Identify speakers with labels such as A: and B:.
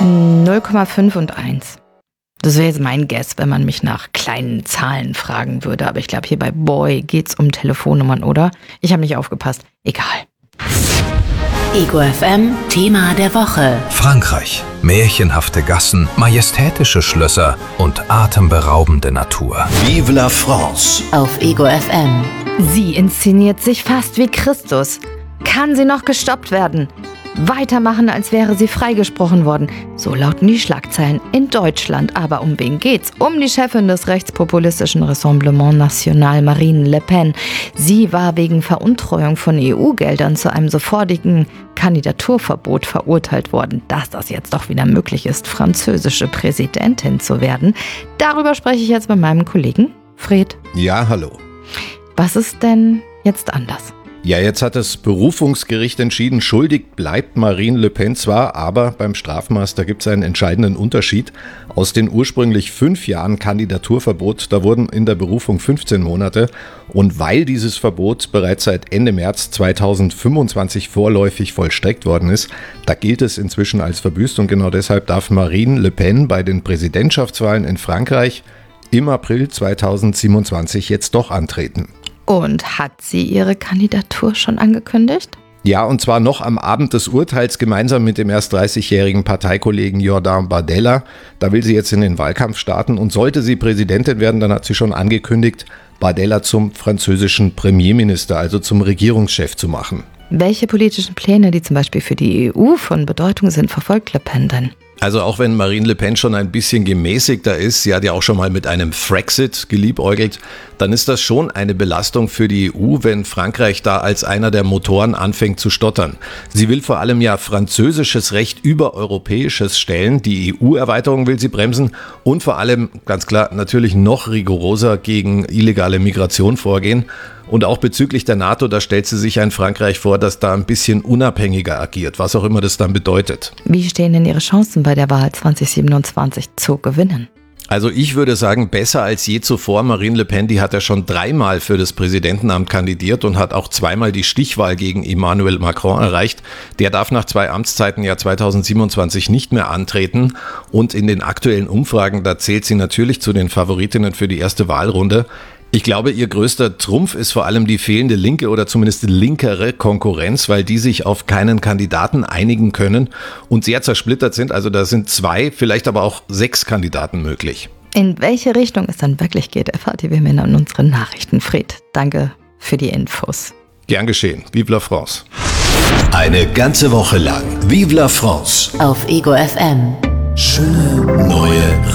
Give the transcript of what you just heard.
A: 0,5 und 1. Das wäre jetzt mein Guess, wenn man mich nach kleinen Zahlen fragen würde. Aber ich glaube, hier bei Boy geht's um Telefonnummern, oder? Ich habe nicht aufgepasst. Egal.
B: Ego FM Thema der Woche.
C: Frankreich. Märchenhafte Gassen, majestätische Schlösser und atemberaubende Natur.
D: Vive la France.
B: Auf Ego FM.
A: Sie inszeniert sich fast wie Christus. Kann sie noch gestoppt werden? Weitermachen, als wäre sie freigesprochen worden. So lauten die Schlagzeilen in Deutschland. Aber um wen geht's? Um die Chefin des rechtspopulistischen Rassemblement National, Marine Le Pen. Sie war wegen Veruntreuung von EU-Geldern zu einem sofortigen Kandidaturverbot verurteilt worden. Dass das jetzt doch wieder möglich ist, französische Präsidentin zu werden. Darüber spreche ich jetzt mit meinem Kollegen Fred.
E: Ja, hallo.
A: Was ist denn jetzt anders?
E: Ja, jetzt hat das Berufungsgericht entschieden, schuldig bleibt Marine Le Pen zwar, aber beim Strafmaß, da gibt es einen entscheidenden Unterschied. Aus den ursprünglich 5 Jahren Kandidaturverbot, da wurden in der Berufung 15 Monate. Und weil dieses Verbot bereits seit Ende März 2025 vorläufig vollstreckt worden ist, da gilt es inzwischen als verbüßt. Und genau deshalb darf Marine Le Pen bei den Präsidentschaftswahlen in Frankreich im April 2027 jetzt doch antreten.
A: Und hat sie ihre Kandidatur schon angekündigt?
E: Ja, und zwar noch am Abend des Urteils gemeinsam mit dem erst 30-jährigen Parteikollegen Jordan Bardella. Da will sie jetzt in den Wahlkampf starten und sollte sie Präsidentin werden, dann hat sie schon angekündigt, Bardella zum französischen Premierminister, also zum Regierungschef zu machen.
A: Welche politischen Pläne, die zum Beispiel für die EU von Bedeutung sind, verfolgt Le Pen denn?
E: Also auch wenn Marine Le Pen schon ein bisschen gemäßigter ist, sie hat ja auch schon mal mit einem Frexit geliebäugelt, dann ist das schon eine Belastung für die EU, wenn Frankreich da als einer der Motoren anfängt zu stottern. Sie will vor allem ja französisches Recht über europäisches stellen, die EU-Erweiterung will sie bremsen und vor allem, ganz klar, natürlich noch rigoroser gegen illegale Migration vorgehen. Und auch bezüglich der NATO, da stellt sie sich ein Frankreich vor, das da ein bisschen unabhängiger agiert, was auch immer das dann bedeutet.
A: Wie stehen denn Ihre Chancen bei der Wahl 2027 zu gewinnen?
E: Also ich würde sagen, besser als je zuvor. Marine Le Pen, die hat ja schon 3-mal für das Präsidentenamt kandidiert und hat auch 2-mal die Stichwahl gegen Emmanuel Macron erreicht. Der darf nach 2 Amtszeiten ja 2027 nicht mehr antreten. Und in den aktuellen Umfragen, da zählt sie natürlich zu den Favoritinnen für die erste Wahlrunde. Ich glaube, ihr größter Trumpf ist vor allem die fehlende linke oder zumindest linkere Konkurrenz, weil die sich auf keinen Kandidaten einigen können und sehr zersplittert sind. Also da sind 2, vielleicht aber auch 6 Kandidaten möglich.
A: In welche Richtung es dann wirklich geht, erfahrt ihr wie immer in unseren Nachrichten. Fred, danke für die Infos.
E: Gern geschehen. Vive la France.
D: Eine ganze Woche lang. Vive la France.
B: Auf Ego FM.
D: Schöne neue